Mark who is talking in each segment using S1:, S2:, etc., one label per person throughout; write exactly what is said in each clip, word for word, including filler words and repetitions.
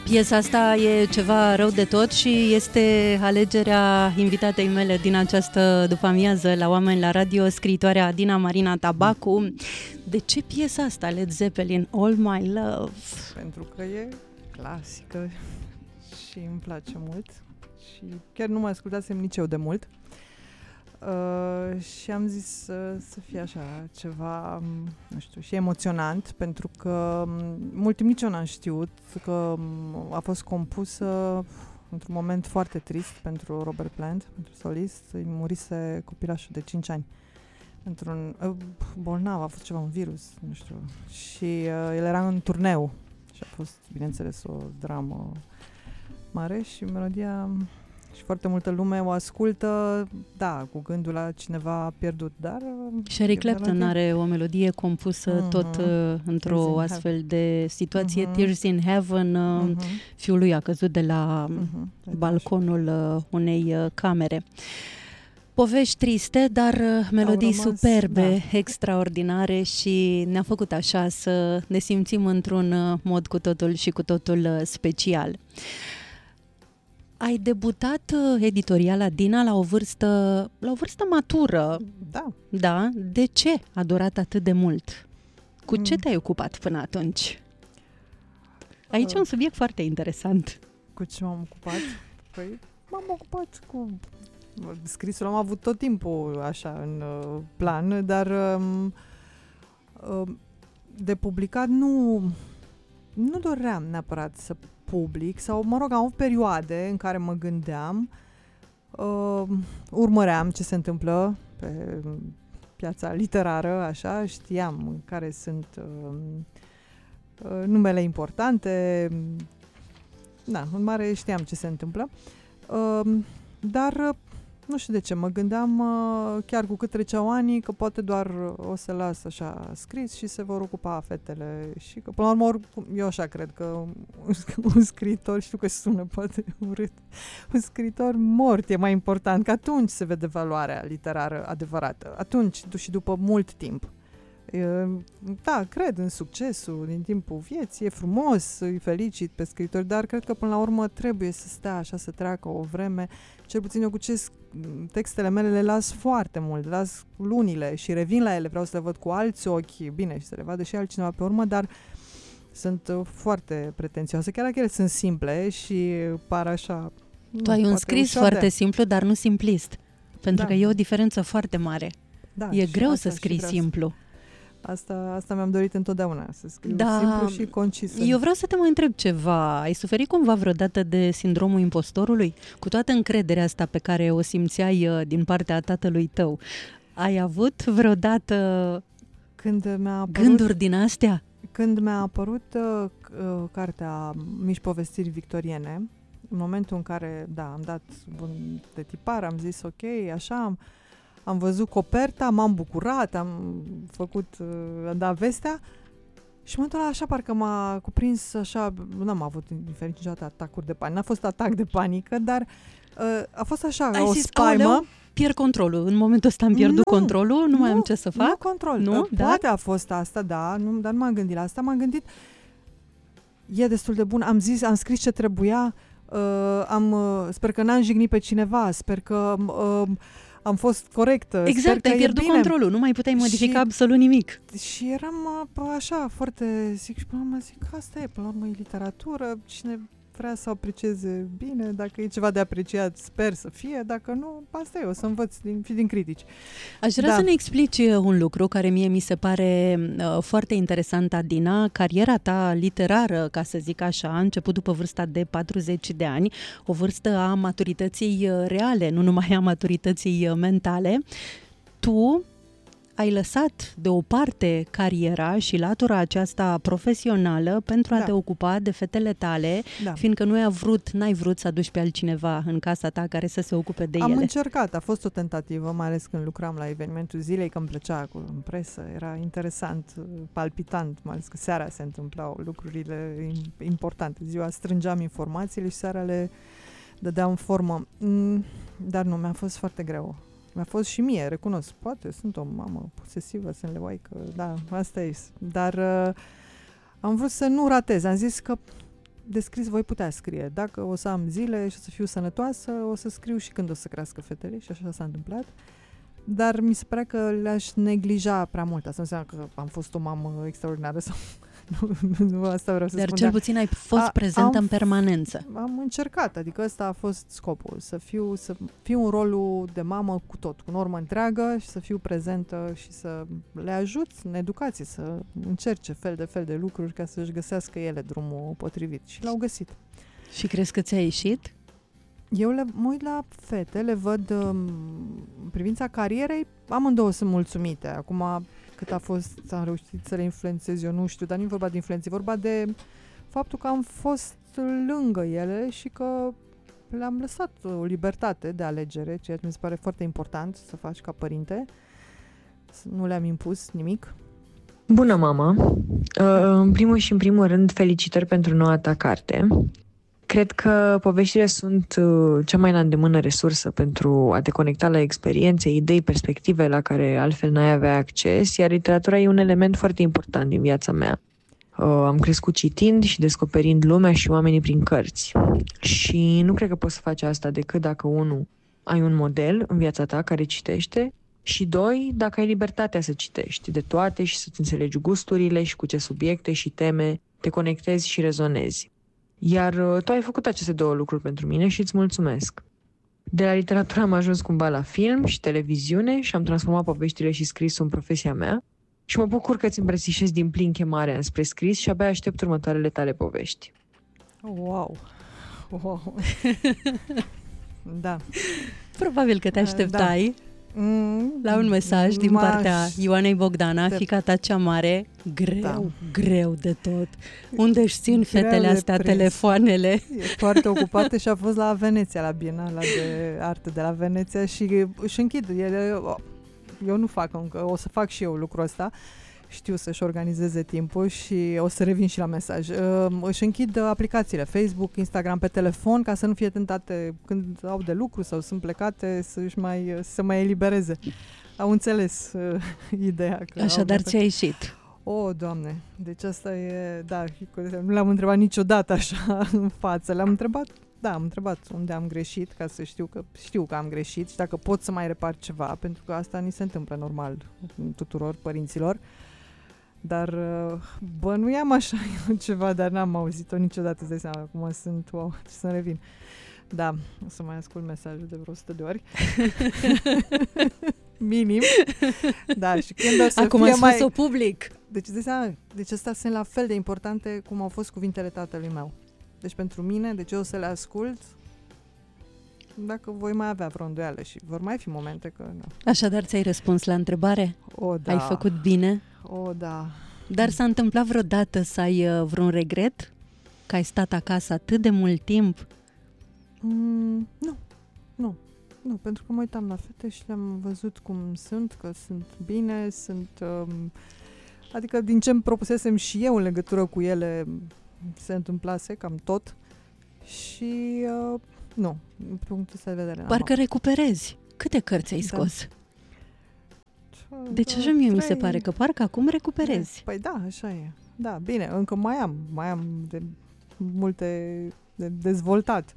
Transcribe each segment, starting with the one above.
S1: Piesa asta e ceva rău de tot și este alegerea invitatei mele din această după-amiază la Oameni la Radio, scriitoarea Adina Marina Tabacu. De ce piesa asta, Led Zeppelin, All My Love?
S2: Pentru că e clasică și îmi place mult și chiar nu mai ascultasem nici eu de mult. Uh, și am zis uh, să fie așa ceva, nu știu, și emoționant, pentru că mult timp nici eu n-am știut că a fost compusă într-un moment foarte trist pentru Robert Plant, pentru solist. Îi murise copilașul de cinci ani într-un uh, bolnav, a fost ceva, un virus, nu știu, și uh, el era în turneu și a fost, bineînțeles, o dramă mare și melodia... Și foarte multă lume o ascultă, da, cu gândul la cineva pierdut, dar...
S1: Și Eric Clapton are o melodie compusă mm-hmm. tot uh, într-o astfel de situație, mm-hmm. Tears in Heaven, uh, mm-hmm. fiul lui a căzut de la mm-hmm. balconul uh, unei uh, camere. Povești triste, dar uh, melodii rămas, superbe, da. Extraordinare și ne-a făcut așa să ne simțim într-un uh, mod cu totul și cu totul uh, special. Ai debutat editorial, Adina, la o vârstă, la o vârstă matură.
S2: Da.
S1: Da? De ce a durat atât de mult? Cu ce te-ai ocupat până atunci? Aici uh, e un subiect foarte interesant.
S2: Cu ce m-am ocupat? Păi m-am ocupat cu scrisul, am avut tot timpul așa în uh, plan, dar um, uh, de publicat nu, nu doream neapărat să public, sau, mă rog, am avut perioade în care mă gândeam, uh, urmăream ce se întâmplă pe piața literară, așa, știam care sunt uh, uh, numele importante, da, în mare știam ce se întâmplă, uh, dar uh, nu știu de ce, mă gândeam uh, chiar cu cât treceau anii că poate doar o să las așa scris și se vor ocupa fetele și că până la urmă oricum, eu așa cred că un, un scriitor, știu că sună poate urât, un scriitor mort e mai important, că atunci se vede valoarea literară adevărată, atunci și după mult timp. Da, cred în succesul din timpul vieții, e frumos, îi felicit pe scriitori, dar cred că până la urmă trebuie să stea așa, să treacă o vreme. Cel puțin eu cu ce textele mele le las foarte mult, le las lunile și revin la ele, vreau să le văd cu alți ochi, bine, și să le vadă și altcineva pe urmă, dar sunt foarte pretențioase, chiar dacă ele sunt simple și par așa...
S1: Tu ai un scris foarte de... simplu, dar nu simplist, pentru da. Că e o diferență foarte mare. Da, e greu să scrii simplu.
S2: Asta, asta mi-am dorit întotdeauna, să scriu da, simplu și concis.
S1: Eu vreau să te mai întreb ceva. Ai suferit cumva vreodată de sindromul impostorului? Cu toată încrederea asta pe care o simțeai din partea tatălui tău, ai avut vreodată
S2: când mi-a apărut,
S1: gânduri din astea?
S2: Când mi-a apărut uh, cartea Mici povestiri victoriene, în momentul în care, da, am dat bun de tipar, am zis ok, așa am... Am văzut coperta, m-am bucurat, am făcut, am dat vestea și momentul ăla așa parcă m-a cuprins așa, n-am avut indiferent niciodată atacuri de panică, n-a fost atac de panică, dar uh, a fost așa
S1: ai
S2: o
S1: zis,
S2: spaimă.
S1: Pierd controlul, în momentul ăsta am pierdut nu, controlul, nu, nu mai am ce să fac?
S2: Nu control,
S1: nu?
S2: Uh, poate dar? A fost asta, da, nu, dar nu m-am gândit la asta, m-am gândit, e destul de bun, am zis, am scris ce trebuia, uh, am, uh, sper că n-am jignit pe cineva, sper că... Uh, am fost corectă.
S1: Exact, ai pierdut controlul, nu mai puteai modifica și, absolut nimic.
S2: Și eram așa, foarte, zic, și până la urmă zic, asta e, până la urmă e literatură, cine vrea să aprecieze bine, dacă e ceva de apreciat, sper să fie, dacă nu, asta e, o să învăț din, și din critici.
S1: Aș vrea da. Să ne explici un lucru care mie mi se pare uh, foarte interesant, Adina. Cariera ta literară, ca să zic așa, a început după vârsta de patruzeci de ani, o vârstă a maturității reale, nu numai a maturității mentale. Tu ai lăsat deoparte cariera și latura aceasta profesională pentru a da. Te ocupa de fetele tale, da. Fiindcă nu ai vrut, n-ai vrut să aduci pe altcineva în casa ta care să se ocupe de
S2: Am
S1: ele.
S2: Am încercat, a fost o tentativă, mai ales când lucram la evenimentul zilei, că îmi plăcea acolo în presă, era interesant, palpitant, mai ales că seara se întâmplau lucrurile importante. Ziua strângeam informațiile și seara le dădeam în formă, dar nu, mi-a fost foarte greu. Mi-a fost și mie, recunosc, poate sunt o mamă posesivă, sunt leoaică, da, asta e. Dar uh, am vrut să nu ratez, am zis că de scris voi putea scrie. Dacă o să am zile și o să fiu sănătoasă, o să scriu și când o să crească fetele și așa s-a întâmplat. Dar mi se pare că le-aș neglija prea mult. Asta înseamnă că am fost o mamă extraordinară sau... nu, nu, asta vreau să
S1: Dar
S2: spun.
S1: cel puțin ai fost a, prezentă am, în permanență.
S2: Am încercat, adică ăsta a fost scopul, să fiu, să fiu în rolul de mamă cu tot, cu normă întreagă și să fiu prezentă și să le ajut în educație, să încerce fel de fel de lucruri ca să-și găsească ele drumul potrivit. Și l-au găsit.
S1: Și crezi că ți-a ieșit?
S2: Eu le, mă uit la fete, le văd în privința carierei, amândouă sunt mulțumite. Acum, cât a fost, am reușit să le influențez, eu nu știu, dar nu e vorba de influențe, e vorba de faptul că am fost lângă ele și că le-am lăsat o libertate de alegere, ceea ce mi se pare foarte important să faci ca părinte. Nu le-am impus nimic.
S3: Bună, mama! În primul și în primul rând, felicitări pentru noua ta carte. Cred că poveștile sunt cea mai la îndemână resursă pentru a te conecta la experiențe, idei, perspective la care altfel n-ai avea acces, iar literatura e un element foarte important din viața mea. Am crescut citind și descoperind lumea și oamenii prin cărți. Și nu cred că poți să faci asta decât dacă, unu, ai un model în viața ta care citește și, doi, dacă ai libertatea să citești de toate și să-ți înțelegi gusturile și cu ce subiecte și teme te conectezi și rezonezi. Iar tu ai făcut aceste două lucruri pentru mine și îți mulțumesc. De la literatură am ajuns cumva la film și televiziune și am transformat poveștile și scrisul în profesia mea și mă bucur că îți îmbrățișezi din plin chemarea înspre scris și abia aștept următoarele tale povești.
S2: Wow! Wow! Da.
S1: Probabil că te așteptai da.
S2: Mm,
S1: la un mesaj din partea Ioanei Bogdana, de... fiica ta cea mare. Greu, da. greu de tot. Unde își țin greu fetele astea prins. telefoanele?
S2: E foarte ocupată și a fost la Veneția, la Bienala de Artă de la Veneția și își închid. Ele, eu nu fac încă, o să fac și eu lucrul ăsta. Știu să-și organizeze timpul și o să revin și la mesaj. Uh, își închid aplicațiile Facebook, Instagram pe telefon ca să nu fie tentate când au de lucru sau sunt plecate să-și mai, să mai elibereze. Au înțeles uh, ideea. Că
S1: Așadar ți-a ieșit.
S2: O, Doamne, deci asta e, da, nu le-am întrebat niciodată așa în față. Le-am întrebat, da, am întrebat unde am greșit ca să știu că știu că am greșit și dacă pot să mai repar ceva, pentru că asta ni se întâmplă normal tuturor părinților. Dar bănuiam așa eu ceva, dar n-am auzit-o niciodată, îți dai seama, acum sunt, wow, ce să-mi revin. Da, o să mai ascult mesajul de vreo o sută de ori. Minim. Da, și când o să
S1: acum
S2: fie
S1: ai
S2: mai...
S1: spus-o public.
S2: Deci, îți dai seama, deci astea sunt la fel de importante cum au fost cuvintele tatălui meu. Deci pentru mine, deci eu o să le ascult dacă voi mai avea vreo îndoială și vor mai fi momente că... Nu.
S1: Așadar ți-ai răspuns la întrebare?
S2: O, da.
S1: Ai făcut bine?
S2: O, da.
S1: Dar s-a întâmplat vreodată să ai uh, vreun regret? Că ai stat acasă atât de mult timp?
S2: Mm, nu, nu, nu, pentru că mă uitam la fete și le-am văzut cum sunt, că sunt bine, sunt... Um, adică din ce îmi propusesem și eu în legătură cu ele se întâmplase cam tot și uh, nu, în punctul ăsta de vedere.
S1: Parcă recuperezi. Câte cărți ai scos? Da. Deci așa mie mi se pare că parcă acum recuperezi.
S2: Păi da, așa e. Da, bine, încă mai am, mai am de multe de dezvoltat.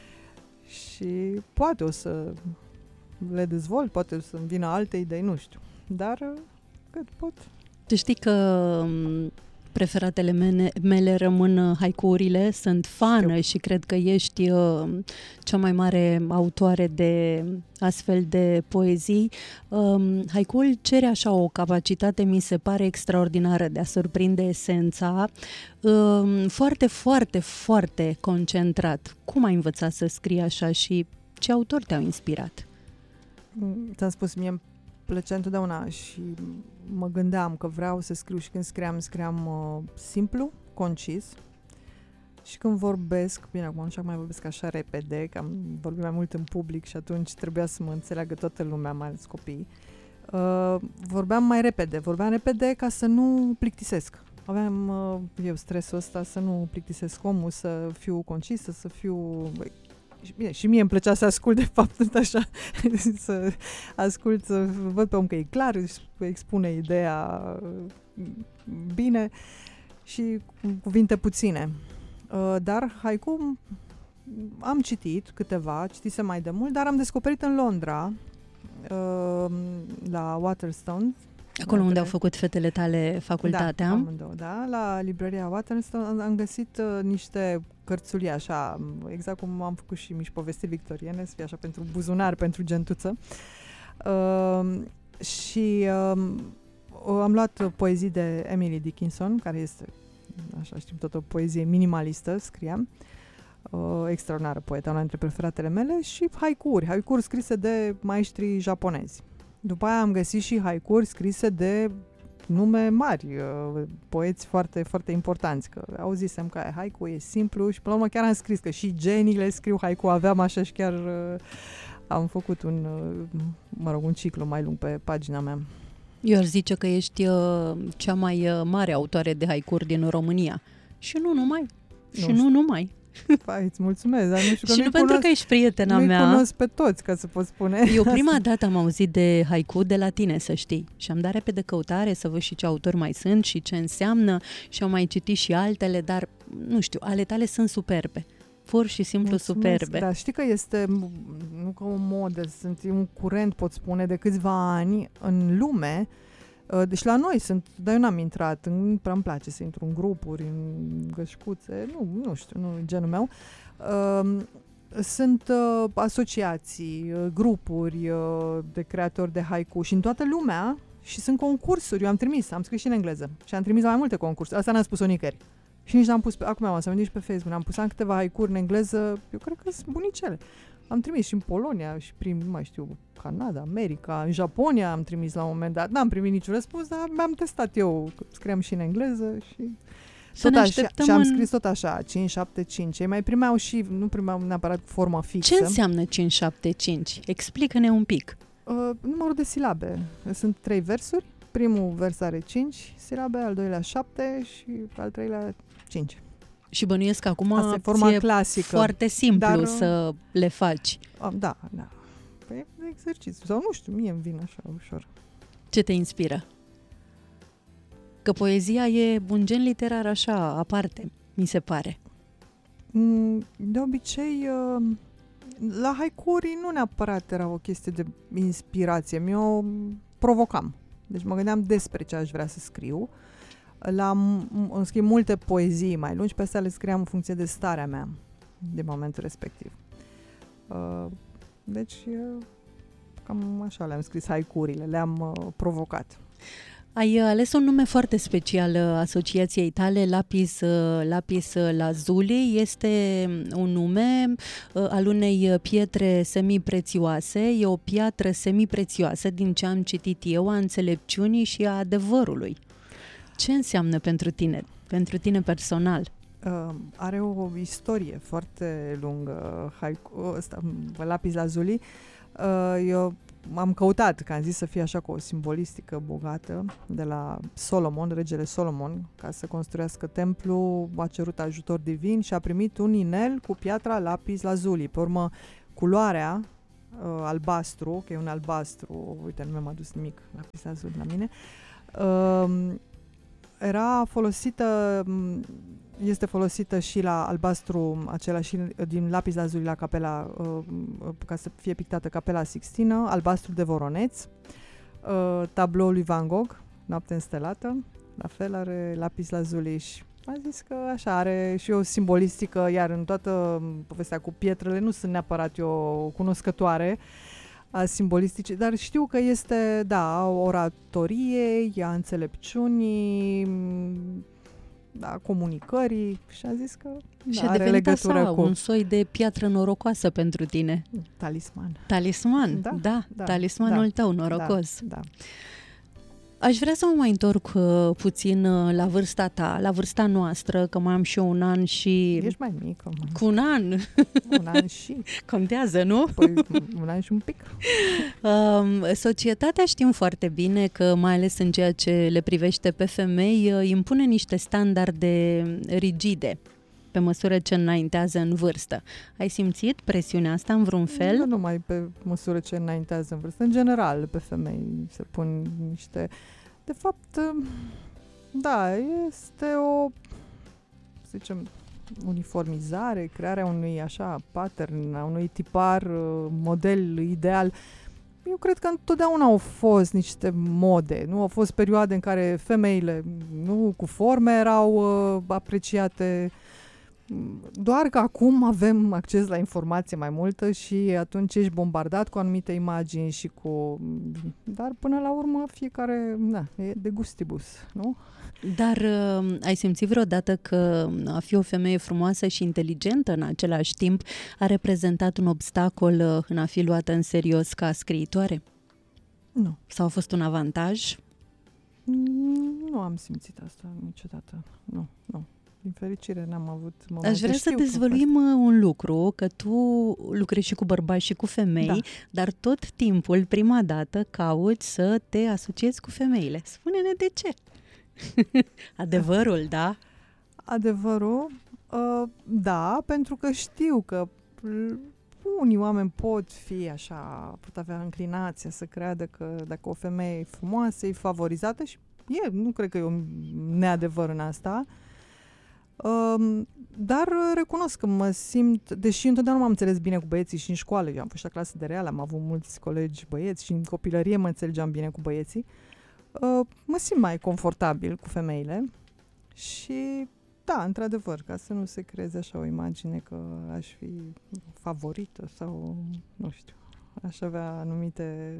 S2: Și poate o să le dezvolt, poate o să-mi vină alte idei, nu știu. Dar cât pot.
S1: Tu știi că preferatele mele, mele rămân haiku-urile, sunt fană știu. Și cred că ești uh, cea mai mare autoare de astfel de poezii. Um, haiku-ul cere așa o capacitate, mi se pare extraordinară, de a surprinde esența, um, foarte, foarte, foarte concentrat. Cum ai învățat să scrii așa și ce autori te-au inspirat?
S2: Ți-am spus, mie îmi plăcea întotdeauna și mă gândeam că vreau să scriu și când scriam, scriam uh, simplu, concis și când vorbesc, bine, acum așa mai vorbesc așa repede, că am vorbit mai mult în public și atunci trebuia să mă înțeleagă toată lumea, mai ales copiii, uh, vorbeam mai repede, vorbeam repede ca să nu plictisesc. Aveam uh, eu stresul ăsta să nu plictisesc omul, să fiu concisă, să fiu... Și, bine, și mie îmi plăcea să ascult, de fapt, așa, să ascult, să văd pe om că e clar, își expune ideea bine și cu cuvinte puține. Uh, dar haiku am citit câteva, citisem mai de mult, dar am descoperit în Londra, uh, la Waterstone.
S1: Acolo unde au făcut fetele tale facultatea.
S2: Da, amândouă, da. La librăria Waterstone am găsit uh, niște cărțuli așa, exact cum am făcut și mici povestiri victoriene, să fie așa pentru buzunar, pentru gentuță. Uh, și uh, am luat poezii de Emily Dickinson, care este, așa știm tot, o poezie minimalistă, scria. Uh, extraordinară poetă, una dintre preferatele mele, și haikuri, haikuri scrise de maestri japonezi. După aia am găsit și haikuri scrise de nume mari, uh, poeți foarte, foarte importanți, că auzisem că haiku e simplu și până la urmă chiar am scris că și geniile scriu haiku, aveam așa și chiar uh, am făcut un, uh, mă rog, un ciclu mai lung pe pagina mea.
S1: Eu aș zice că ești uh, cea mai uh, mare autoare de haicuri din România. Și nu numai. Nu și nu numai.
S2: Păi, îți mulțumesc, dar nu știu că
S1: și nu pentru
S2: cunosc,
S1: că ești prietena
S2: nu-i
S1: mea.
S2: Nu cunosc pe toți, ca să pot spune.
S1: Eu prima dată am auzit de haiku de la tine, să știi. Și am dat repede căutare să văd și ce autori mai sunt și ce înseamnă. Și am mai citit și altele, dar nu știu, ale tale sunt superbe. Pur și simplu
S2: mulțumesc,
S1: superbe.
S2: Da, știi că este, nu ca o modă, sunt un curent, pot spune, de câțiva ani în lume. Deci la noi sunt, dar eu n-am intrat, nu prea îmi place să intru în grupuri, în gășcuțe, nu, nu știu, nu e genul meu. Sunt asociații, grupuri de creatori de haiku și în toată lumea și sunt concursuri. Eu am trimis, am scris și în engleză și am trimis la mai multe concursuri. Asta n-am spus-o nicăieri. Și nici n-am pus, pe, acum am să și pe Facebook, am pus am câteva haicuri în engleză, eu cred că sunt bunicele. Am trimis și în Polonia și prin, nu mai știu, Canada, America, în Japonia am trimis la un moment dat. N-am primit niciun răspuns, dar mi-am testat eu, scriam și în engleză și tot așa, și am
S1: în...
S2: scris tot așa, cinci șapte cinci. Ei mai primeau și, nu primeau neapărat formă fixă.
S1: Ce înseamnă cinci șapte cinci? Explică-ne un pic.
S2: Uh, numărul de silabe. Sunt trei versuri. Primul vers are cinci silabe, al doilea șapte și al treilea cinci.
S1: Și bănuiesc că acum
S2: asta e forma clasică.
S1: Foarte simplu
S2: dar,
S1: să le faci.
S2: Da, da. Păi exercițiu. Sau nu știu, mie îmi vine așa ușor.
S1: Ce te inspiră? Că poezia e un gen literar așa, aparte, mi se pare.
S2: De obicei, la haicuri nu neapărat era o chestie de inspirație. Mi-o provocam. Deci mă gândeam despre ce aș vrea să scriu. La, îmi scriu multe poezii mai lungi, pe astea le scriam în funcție de starea mea de momentul respectiv. Deci, cam așa le-am scris haikurile, le-am provocat.
S1: Ai ales un nume foarte special asociației tale, Lapis, Lapis Lazuli. Este un nume al unei pietre semiprețioase. E o piatră semiprețioasă, din ce am citit eu, a înțelepciunii și a adevărului. Ce înseamnă pentru tine, pentru tine personal?
S2: Uh, are o istorie foarte lungă, haiku, ăsta, Lapis Lazuli. Uh, eu am căutat, că am zis să fie așa cu o simbolistică bogată, de la Solomon, regele Solomon, ca să construiască templu, a cerut ajutor divin și a primit un inel cu piatra Lapis Lazuli. Pe urmă, culoarea uh, albastru, că e un albastru, uite, nu mi-am adus nimic, Lapis Lazuli la mine, uh, era folosită, este folosită și la albastru, acela și din Lapis Lazuli la capela, ca să fie pictată Capela Sixtină, albastru de Voroneț, tabloul lui Van Gogh, Noapte înstelată, la fel are Lapis Lazuli și a zis că așa are și o simbolistică, iar în toată povestea cu pietrele nu sunt neapărat eu cunoscătoare a simbolisticii, dar știu că este, da, oratorie, a înțelepciunii, a comunicării și a zis că
S1: și
S2: da,
S1: a
S2: are legătură
S1: așa,
S2: cu
S1: un soi de piatră norocoasă pentru tine.
S2: Talisman.
S1: Talisman, da, da, da talismanul da, tău norocos.
S2: Da, da.
S1: Aș vrea să mă mai întorc uh, puțin uh, la vârsta ta, la vârsta noastră, că mai am și eu un an și...
S2: Ești mai mică. Mai.
S1: Cu un an.
S2: Un an și...
S1: Contează, nu?
S2: Păi, un an și un pic.
S1: Uh, societatea știm foarte bine că, mai ales în ceea ce le privește pe femei, uh, impune niște standarde rigide pe măsură ce înaintează în vârstă. Ai simțit presiunea asta în vreun fel?
S2: Nu numai pe măsură ce înaintează în vârstă. În general, pe femei se pun niște... De fapt, da, este o, să zicem, uniformizare, crearea unui așa pattern, a unui tipar, model ideal. Eu cred că întotdeauna au fost niște mode, nu? Au fost perioade în care femeile nu cu forme erau uh, apreciate, doar că acum avem acces la informație mai multă și atunci ești bombardat cu anumite imagini și cu... Dar până la urmă fiecare, na, e de gustibus, nu?
S1: Dar uh, ai simțit vreodată că a fi o femeie frumoasă și inteligentă în același timp a reprezentat un obstacol uh, în a fi luată în serios ca scriitoare?
S2: Nu.
S1: Sau a fost un avantaj?
S2: Nu am simțit asta niciodată. Nu, nu. Din fericire n-am avut momente.
S1: Aș vrea să dezvăluim un lucru, că tu lucrezi și cu bărbați și cu femei, da. Dar tot timpul, prima dată, cauți să te asociezi cu femeile. Spune-ne de ce. Adevărul, da? Adevărul,
S2: uh, da, pentru că știu că unii oameni pot fi așa, pot avea înclinația să creadă că dacă o femeie e frumoasă, e favorizată și e, nu cred că e un neadevăr în asta. Um, dar recunosc că mă simt, deși întotdeauna m-am înțeles bine cu băieții și în școală, eu am fost la clasă de real, am avut mulți colegi băieți și în copilărie mă înțelegeam bine cu băieții, uh, mă simt mai confortabil cu femeile și da, într-adevăr, ca să nu se creeze așa o imagine că aș fi favorită sau, nu știu, aș avea anumite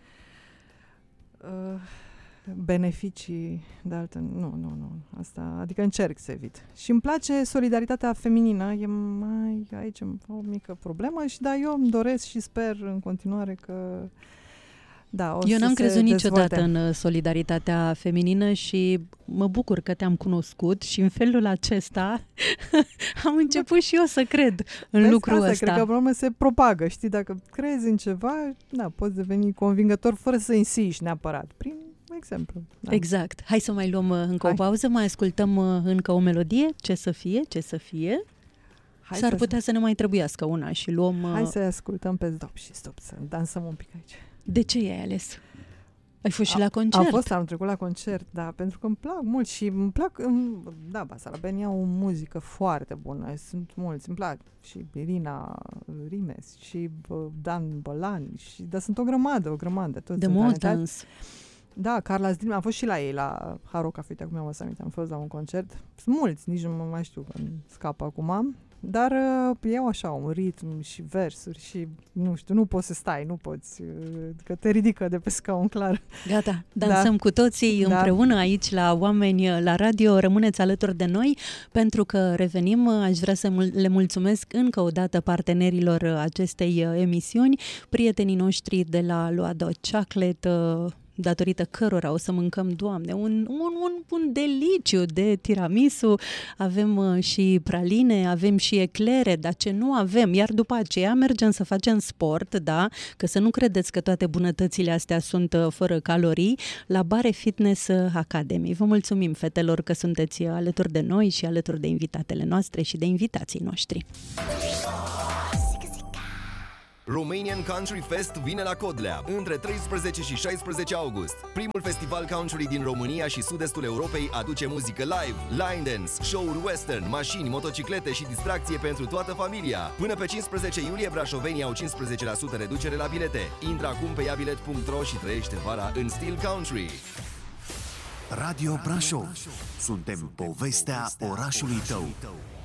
S2: uh, beneficii de altă... Nu, nu, nu. Asta, adică încerc să evit. Și îmi place solidaritatea feminină. E mai aici o mică problemă, și da, eu îmi doresc și sper în continuare că da, o
S1: eu
S2: să
S1: n-am crezut niciodată
S2: dezvolte.
S1: în solidaritatea feminină și mă bucur că te-am cunoscut și în felul acesta am început și eu să cred în
S2: Vezi,
S1: lucrul
S2: asta,
S1: ăsta.
S2: Cred că problema se propagă, știi? Dacă crezi în ceva, da, poți deveni convingător fără să insiști neapărat. Prin exemplu. Da.
S1: Exact. Hai să mai luăm încă
S2: Hai.
S1: o pauză, mai ascultăm încă o melodie. Ce să fie, ce să fie.
S2: Hai
S1: S-ar
S2: să
S1: putea să ne mai trebuiască una și luăm...
S2: Hai să ascultăm pe stop și stop, să dansăm un pic aici.
S1: De ce i-ai ales? Ai fost
S2: a,
S1: și la concert?
S2: Am fost, am trecut la concert, da, pentru că îmi plac mult și îmi plac, îmi, da, Basarabeni au o muzică foarte bună, sunt mulți, îmi plac și Irina Rimes și bă, Dan Bălan, și, dar sunt o grămadă, o grămadă. Toți
S1: The
S2: sunt
S1: Mountains.
S2: Da, Carla Zdrim, am fost și la ei, la Haro Cafe, acum mi-am să aminte, am fost la un concert. Sunt mulți, nici nu mai știu, că scapă acum, dar uh, iau așa un ritm și versuri și, nu știu, nu poți să stai, nu poți, uh, că te ridică de pe scaun, clar.
S1: Gata, dansăm da. cu toții împreună da. aici la Oameni la Radio. Rămâneți alături de noi, pentru că revenim. Aș vrea să mul- le mulțumesc încă o dată partenerilor acestei emisiuni, prietenii noștri de la Loado Chocolate, uh, datorită cărora o să mâncăm, Doamne, un, un, un, un deliciu de tiramisu, avem uh, și praline, avem și eclere, dar ce nu avem, iar după aceea mergem să facem sport, da, că să nu credeți că toate bunătățile astea sunt uh, fără calorii, la Bare Fitness Academy. Vă mulțumim, fetelor, că sunteți alături de noi și alături de invitatele noastre și de invitații noștri.
S4: Romanian Country Fest vine la Codlea între treisprezece și șaisprezece august. Primul festival country din România și sud-estul Europei aduce muzică live, line dance, show-uri western, mașini, motociclete și distracție pentru toată familia. Până pe cincisprezece iulie, brașovenii au cincisprezece la sută reducere la bilete. Intră acum pe iabilet punct ro și trăiește vara în stil country.
S5: Radio Brașov. Suntem povestea orașului tău.